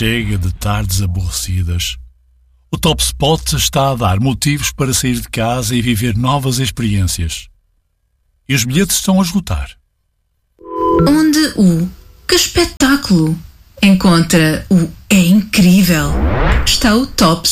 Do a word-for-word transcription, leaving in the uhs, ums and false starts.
Chega de tardes aborrecidas. O Top Spot está a dar motivos para sair de casa e viver novas experiências. E os bilhetes estão a esgotar. Onde o que espetáculo encontra o é incrível está o Top